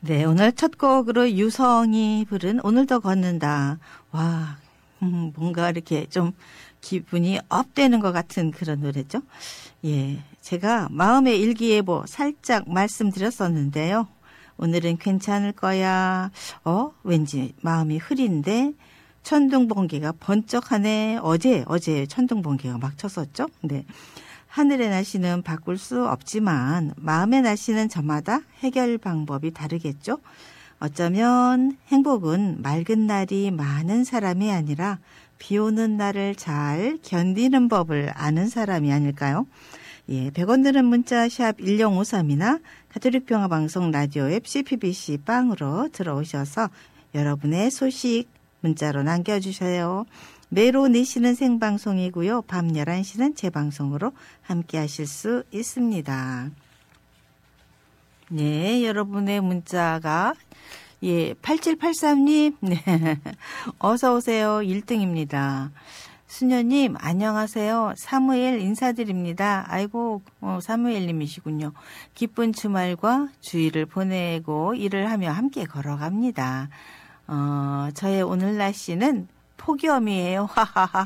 네, 오늘 첫 곡으로 유성이 부른 오늘도 걷는다. 와, 뭔가 이렇게 좀 기분이 업되는 것 같은 그런 노래죠. 예, 제가 마음의 일기예보 살짝 말씀드렸었는데요. 오늘은 괜찮을 거야. 왠지 마음이 흐린데 천둥번개가 번쩍하네. 어제 천둥번개가 막 쳤었죠. 네. 하늘의 날씨는 바꿀 수 없지만 마음의 날씨는 저마다 해결 방법이 다르겠죠. 어쩌면 행복은 맑은 날이 많은 사람이 아니라 비 오는 날을 잘 견디는 법을 아는 사람이 아닐까요? 예, 100원 드는 문자 샵 1053이나 가톨릭평화방송 라디오 앱 CPBC 빵으로 들어오셔서 여러분의 소식 문자로 남겨주셔요. 매로 4시는 생방송이고요. 밤 11시는 재방송으로 함께 하실 수 있습니다. 네, 여러분의 문자가 8783님 네, 어서 오세요. 1등입니다. 수녀님 안녕하세요. 사무엘 인사드립니다. 아이고 사무엘님이시군요. 기쁜 주말과 주일을 보내고 일을 하며 함께 걸어갑니다. 저의 오늘 날씨는 폭염이에요. 하하하.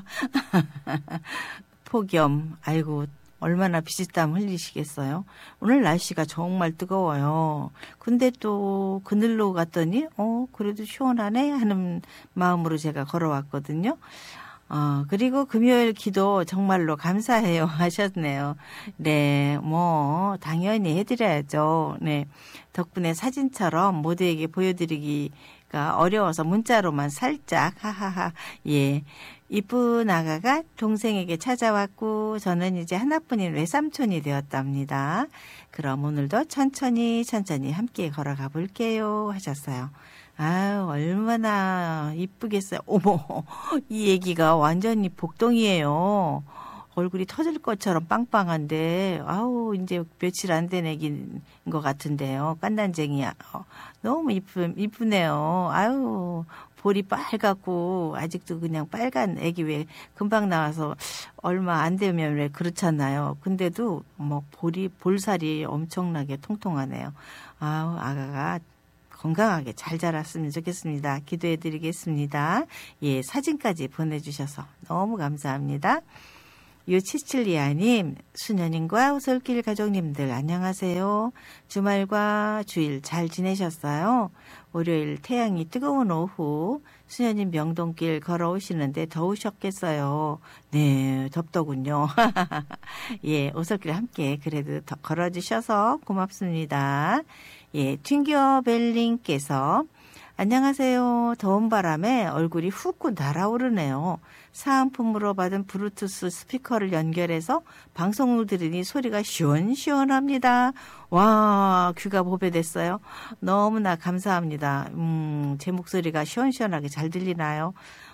폭염. 아이고 얼마나 비지땀 흘리시겠어요. 오늘 날씨가 정말 뜨거워요. 근데 또 그늘로 갔더니 그래도 시원하네 하는 마음으로 제가 걸어왔거든요. 그리고 금요일 기도 정말로 감사해요 하셨네요. 네, 당연히 해드려야죠. 네. 덕분에 사진처럼 모두에게 보여드리기가 어려워서 문자로만 살짝, 하하하, 예. 이쁜 아가가 동생에게 찾아왔고, 저는 이제 하나뿐인 외삼촌이 되었답니다. 그럼 오늘도 천천히 함께 걸어가 볼게요 하셨어요. 아유, 얼마나 이쁘겠어요. 어머, 이 얘기가 완전히 복동이에요. 얼굴이 터질 것처럼 빵빵한데, 이제 며칠 안 된 애기인 것 같은데요. 깐난쟁이야. 너무 이쁘네요. 아유, 볼이 빨갛고, 아직도 그냥 빨간 애기 왜 금방 나와서 얼마 안 되면 왜 그렇잖아요. 근데도 볼살이 엄청나게 통통하네요. 아가가 건강하게 잘 자랐으면 좋겠습니다. 기도해 드리겠습니다. 예, 사진까지 보내주셔서 너무 감사합니다. 유치칠리아님, 수녀님과 오솔길 가족님들 안녕하세요. 주말과 주일 잘 지내셨어요? 월요일 태양이 뜨거운 오후 수녀님 명동길 걸어오시는데 더우셨겠어요. 네, 덥더군요. 예, 오솔길 함께 그래도 더 걸어주셔서 고맙습니다. 예, 튕겨벨링께서 안녕하세요. 더운 바람에 얼굴이 훅 날아오르네요. 사은품으로 받은 블루투스 스피커를 연결해서 방송을 들으니 소리가 시원시원합니다. 와, 귀가 보배됐어요. 너무나 감사합니다. 제 목소리가 시원시원하게 잘 들리나요?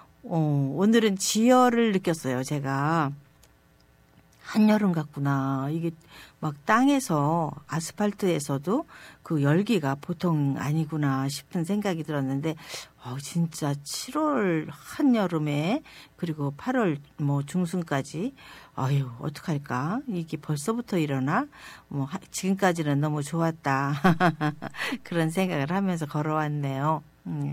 오늘은 지열을 느꼈어요, 제가. 한여름 같구나. 이게 막 땅에서 아스팔트에서도 그 열기가 보통 아니구나 싶은 생각이 들었는데 진짜 7월 한여름에 그리고 8월 중순까지 아유 어떡할까 이게 벌써부터 이러나 지금까지는 너무 좋았다 그런 생각을 하면서 걸어왔네요.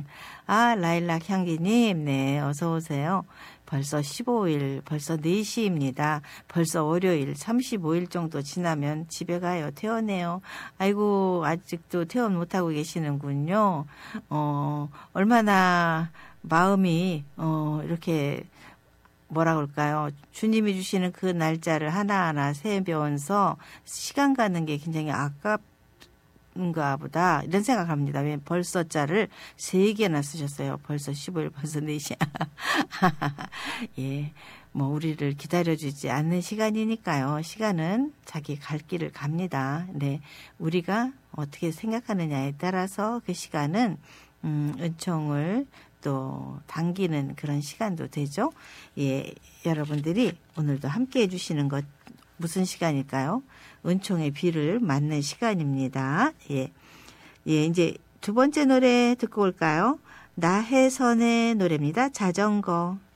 라일락 향기님, 네, 어서 오세요. 벌써 15일, 벌써 4시입니다. 벌써 월요일 35일 정도 지나면 집에 가요. 퇴원해요. 아이고, 아직도 퇴원 못하고 계시는군요. 얼마나 마음이, 이렇게, 뭐라 그럴까요? 주님이 주시는 그 날짜를 하나하나 세면서 시간 가는 게 굉장히 인가 보다 이런 생각합니다. 왜 벌써 자를 3개나 쓰셨어요. 벌써 15일 벌써 4시. 예, 우리를 기다려주지 않는 시간이니까요. 시간은 자기 갈 길을 갑니다. 네, 우리가 어떻게 생각하느냐에 따라서 그 시간은 은총을 또 당기는 그런 시간도 되죠. 예, 여러분들이 오늘도 함께 해주시는 것 무슨 시간일까요? 은총의 비를 맞는 시간입니다. 예, 이제 두 번째 노래 듣고 올까요? 나혜선의 노래입니다. 자전거.